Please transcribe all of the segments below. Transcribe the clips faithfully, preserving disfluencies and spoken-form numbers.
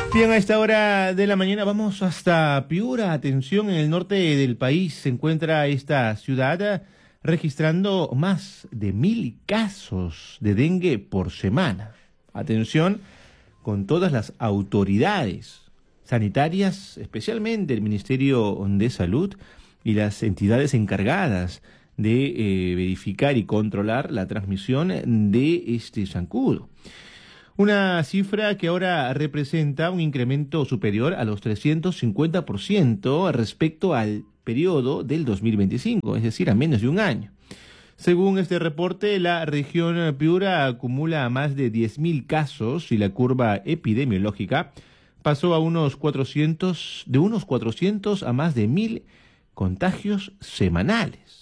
Bien, a esta hora de la mañana vamos hasta Piura. Atención, en el norte del país se encuentra esta ciudad registrando más de mil casos de dengue por semana. Atención, con todas las autoridades sanitarias, especialmente el Ministerio de Salud y las entidades encargadas de eh, verificar y controlar la transmisión de este zancudo. Una cifra que ahora representa un incremento superior a los trescientos cincuenta por ciento respecto al periodo del dos mil veinticinco, es decir, a menos de un año. Según este reporte, la región Piura acumula más de diez mil casos y la curva epidemiológica pasó a unos cuatrocientos, de unos cuatrocientos a más de mil contagios semanales.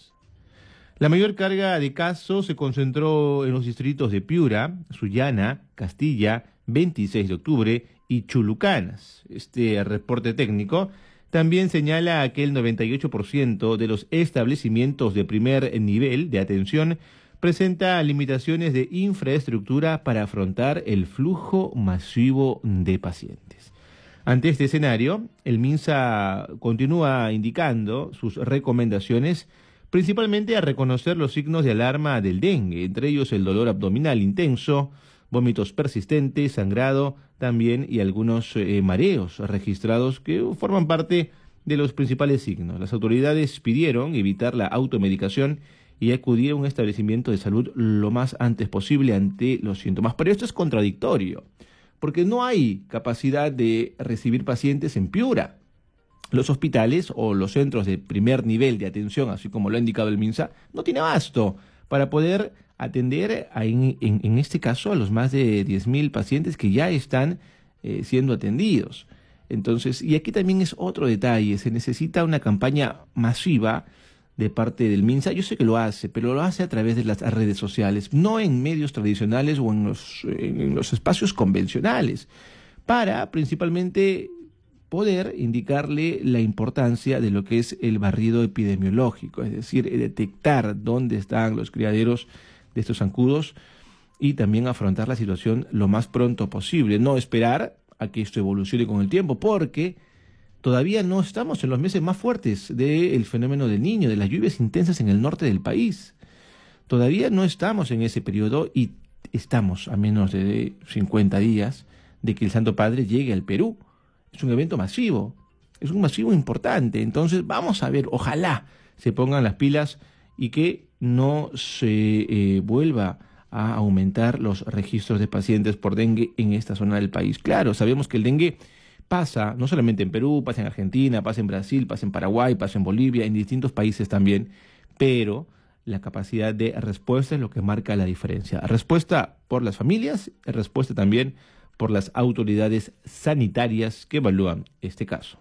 La mayor carga de casos se concentró en los distritos de Piura, Sullana, Castilla, veintiséis de octubre y Chulucanas. Este reporte técnico también señala que el noventa y ocho por ciento de los establecimientos de primer nivel de atención presenta limitaciones de infraestructura para afrontar el flujo masivo de pacientes. Ante este escenario, el MINSA continúa indicando sus recomendaciones principalmente a reconocer los signos de alarma del dengue, entre ellos el dolor abdominal intenso, vómitos persistentes, sangrado también y algunos eh, mareos registrados que forman parte de los principales signos. Las autoridades pidieron evitar la automedicación y acudir a un establecimiento de salud lo más antes posible ante los síntomas. Pero esto es contradictorio, porque no hay capacidad de recibir pacientes en Piura. Los hospitales o los centros de primer nivel de atención, así como lo ha indicado el MINSA, no tiene abasto para poder atender a, en, en, en este caso a los más de diez mil pacientes que ya están eh, siendo atendidos. Entonces, y aquí también es otro detalle, se necesita una campaña masiva de parte del MINSA. Yo sé que lo hace, pero lo hace a través de las redes sociales, no en medios tradicionales o en los, en los espacios convencionales, para principalmente poder indicarle la importancia de lo que es el barrido epidemiológico, es decir, detectar dónde están los criaderos de estos zancudos y también afrontar la situación lo más pronto posible, no esperar a que esto evolucione con el tiempo, porque todavía no estamos en los meses más fuertes del fenómeno del Niño, de las lluvias intensas en el norte del país. Todavía no estamos en ese periodo y estamos a menos de cincuenta días de que el Santo Padre llegue al Perú. Es un evento masivo, es un masivo importante. Entonces vamos a ver, ojalá se pongan las pilas y que no se eh, vuelva a aumentar los registros de pacientes por dengue en esta zona del país. Claro, sabemos que el dengue pasa no solamente en Perú, pasa en Argentina, pasa en Brasil, pasa en Paraguay, pasa en Bolivia, en distintos países también, pero la capacidad de respuesta es lo que marca la diferencia. Respuesta por las familias, respuesta también por las autoridades sanitarias que evalúan este caso.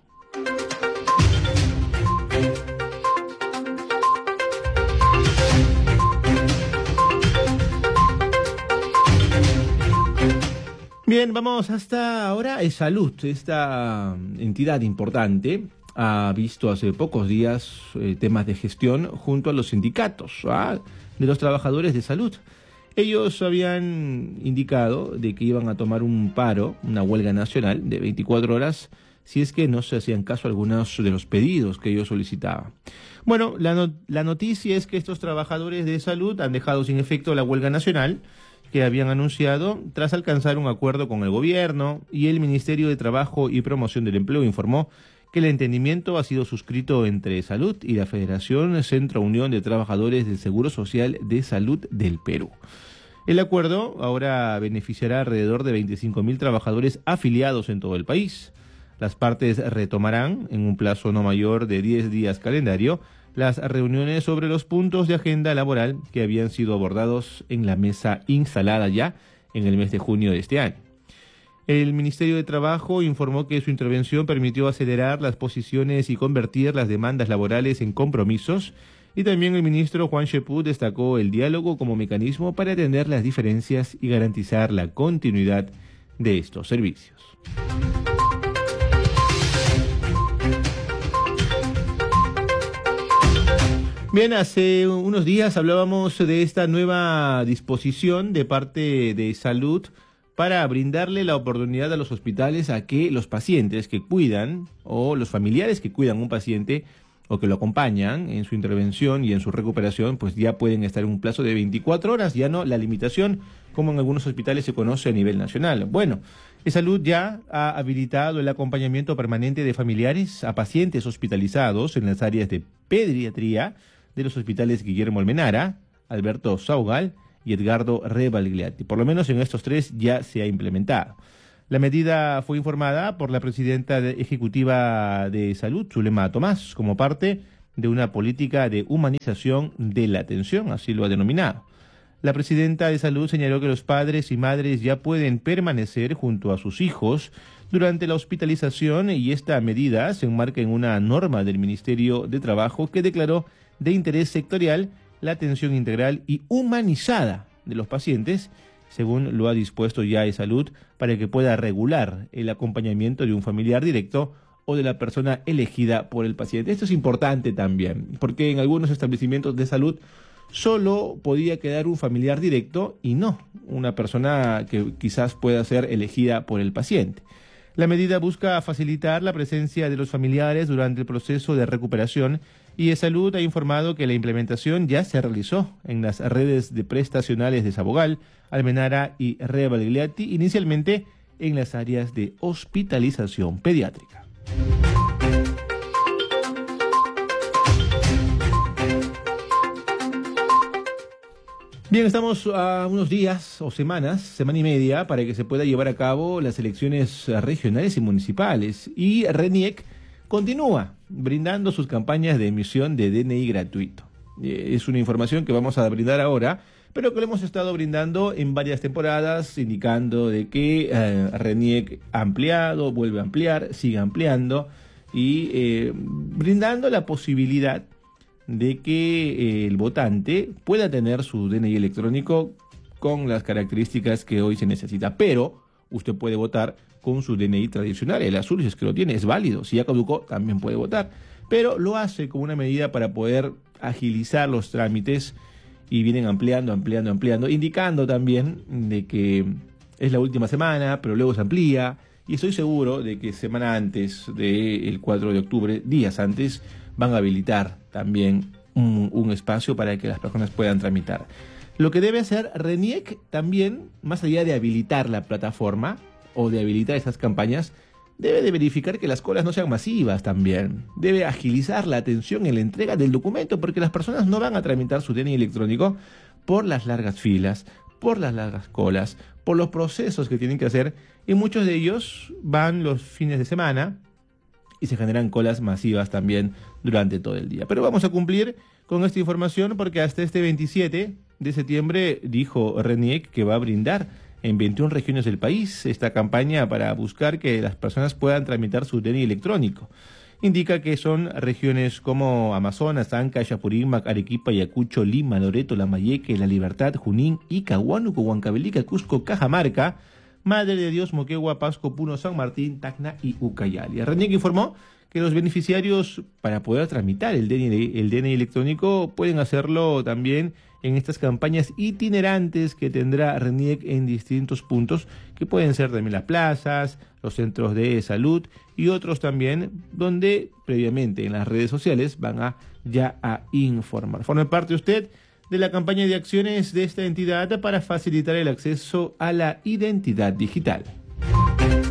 Bien, vamos hasta ahora. Es Salud, esta entidad importante ha visto hace pocos días eh, temas de gestión junto a los sindicatos ¿ah? de los trabajadores de salud. Ellos habían indicado de que iban a tomar un paro, una huelga nacional de veinticuatro horas, si es que no se hacían caso a algunos de los pedidos que ellos solicitaban. Bueno, la, no, la noticia es que estos trabajadores de salud han dejado sin efecto la huelga nacional que habían anunciado tras alcanzar un acuerdo con el gobierno, y el Ministerio de Trabajo y Promoción del Empleo informó que el entendimiento ha sido suscrito entre Salud y la Federación Centro Unión de Trabajadores del Seguro Social de Salud del Perú. El acuerdo ahora beneficiará alrededor de veinticinco mil trabajadores afiliados en todo el país. Las partes retomarán, en un plazo no mayor de diez días calendario, las reuniones sobre los puntos de agenda laboral que habían sido abordados en la mesa instalada ya en el mes de junio de este año. El Ministerio de Trabajo informó que su intervención permitió acelerar las posiciones y convertir las demandas laborales en compromisos, y también el ministro Juan Cheput destacó el diálogo como mecanismo para atender las diferencias y garantizar la continuidad de estos servicios. Bien, hace unos días hablábamos de esta nueva disposición de parte de Salud para brindarle la oportunidad a los hospitales a que los pacientes que cuidan o los familiares que cuidan a un paciente o que lo acompañan en su intervención y en su recuperación, pues ya pueden estar en un plazo de veinticuatro horas, ya no la limitación como en algunos hospitales se conoce a nivel nacional. Bueno, Salud ya ha habilitado el acompañamiento permanente de familiares a pacientes hospitalizados en las áreas de pediatría de los hospitales Guillermo Almenara, Alberto Saugal y Edgardo Rebagliati. Por lo menos en estos tres ya se ha implementado. La medida fue informada por la presidenta de ejecutiva de Salud, Zulema Tomás, como parte de una política de humanización de la atención, así lo ha denominado. La presidenta de Salud señaló que los padres y madres ya pueden permanecer junto a sus hijos durante la hospitalización y esta medida se enmarca en una norma del Ministerio de Trabajo que declaró de interés sectorial la atención integral y humanizada de los pacientes, según lo ha dispuesto ya de Salud, para que pueda regular el acompañamiento de un familiar directo o de la persona elegida por el paciente. Esto es importante también, porque en algunos establecimientos de salud solo podía quedar un familiar directo y no una persona que quizás pueda ser elegida por el paciente. La medida busca facilitar la presencia de los familiares durante el proceso de recuperación y de Salud ha informado que la implementación ya se realizó en las redes de prestacionales de Sabogal, Almenara y Rebagliati, inicialmente en las áreas de hospitalización pediátrica. Bien, estamos a unos días o semanas, semana y media, para que se pueda llevar a cabo las elecciones regionales y municipales. Y RENIEC continúa brindando sus campañas de emisión de D N I gratuito. Es una información que vamos a brindar ahora, pero que lo hemos estado brindando en varias temporadas, indicando de que eh, RENIEC ha ampliado, vuelve a ampliar, sigue ampliando y eh, brindando la posibilidad de que eh, el votante pueda tener su D N I electrónico con las características que hoy se necesita, pero usted puede votar con su D N I tradicional, el azul, si es que lo tiene, es válido, si ya caducó también puede votar, pero lo hace como una medida para poder agilizar los trámites y vienen ampliando, ampliando, ampliando, indicando también de que es la última semana, pero luego se amplía, y estoy seguro de que semana antes del cuatro de octubre, días antes, van a habilitar también un, un espacio para que las personas puedan tramitar. Lo que debe hacer RENIEC también, más allá de habilitar la plataforma o de habilitar esas campañas, debe de verificar que las colas no sean masivas también. Debe agilizar la atención en la entrega del documento porque las personas no van a tramitar su D N I electrónico por las largas filas, por las largas colas, por los procesos que tienen que hacer y muchos de ellos van los fines de semana y se generan colas masivas también durante todo el día. Pero vamos a cumplir con esta información porque hasta este veintisiete de septiembre dijo RENIEC que va a brindar en veintiuna regiones del país esta campaña para buscar que las personas puedan tramitar su D N I electrónico. Indica que son regiones como Amazonas, Anca, Chapurímac, Arequipa, Ayacucho, Lima, Loreto, Lambayeque, La Libertad, Junín, Ica, Huánuco, Huancavelica, Cusco, Cajamarca, Madre de Dios, Moquegua, Pasco, Puno, San Martín, Tacna y Ucayali. RENIEC informó que los beneficiarios para poder tramitar el D N I, el D N I electrónico pueden hacerlo también en estas campañas itinerantes que tendrá RENIEC en distintos puntos, que pueden ser también las plazas, los centros de salud y otros también, donde previamente en las redes sociales van a ya a informar. Forme parte usted de la campaña de acciones de esta entidad para facilitar el acceso a la identidad digital.